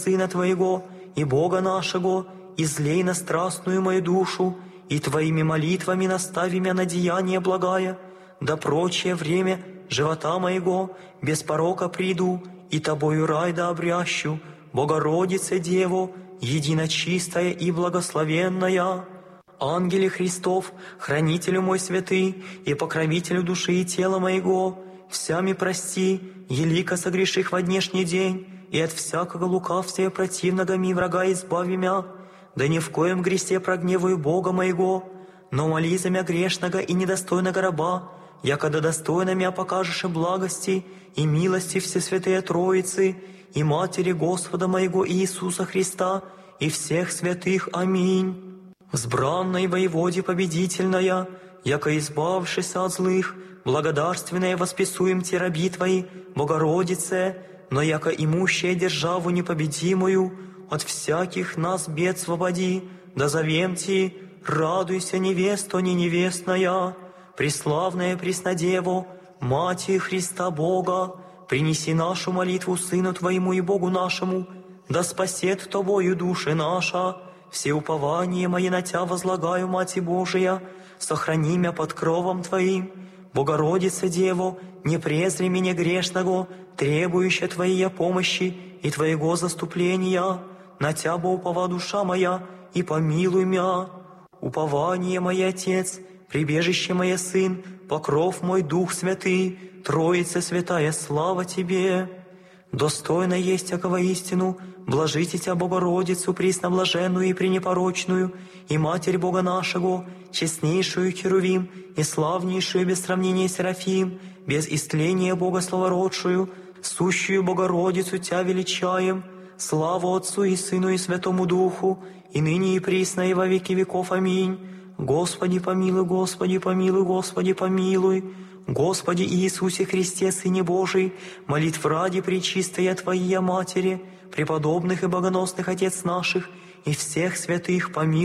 Сына Твоего и Бога нашего, излей на страстную мою душу, и Твоими молитвами настави меня на деяние благая, да прочее время живота моего без порока приду, и Тобою рай да обрящу, Богородице Дево, единочистая и благословенная. Ангеле Христов, хранителю мой святый и покровителю души и тела моего, всями прости, елико согреших во днешний день, и от всякого лукавствия противного ми врага избави мя, да ни в коем грехе прогневаю Бога моего, но моли за мя грешного и недостойного раба, якогда достойно мя покажешь и благости и милости Всесвятые Троицы и Матери Господа моего Иисуса Христа и всех святых. Аминь. Взбранной воеводе победительная, яко избавшися от злых, благодарственное восписуем те раби Твои, Богородице, но яко имущая державу непобедимую, от всяких нас бед свободи, да зовем Ти, радуйся, невеста не невестная, преславная Преснодево, Мати Христа Бога, принеси нашу молитву Сыну Твоему и Богу нашему, да спасет Тобою души наша. Все упование мои на Тя возлагаю, Мати Божия, сохрани мя под кровом Твоим. Богородице Дево, не презри меня грешного, требующая Твоей помощи и Твоего заступления. На Тя бо упова душа моя, и помилуй мя. Упование мой Отец, прибежище мое Сын, покров мой Дух Святый, Троица Святая, слава Тебе. Достойно есть всякого истину, блажите Тя, Богородицу, пресноблаженную и пренепорочную, и Матерь Бога нашего, честнейшую Херувим, и славнейшую без сравнения Серафим, без истления Бога словородшую, сущую Богородицу Тя величаем, славу Отцу и Сыну и Святому Духу, и ныне и присно и во веки веков. Аминь. Господи помилуй, Господи помилуй, Господи помилуй. Господи Иисусе Христе, Сыне Божий, молитв ради пречистая Твоя Матери, преподобных и богоносных Отец наших, и всех святых помилуй.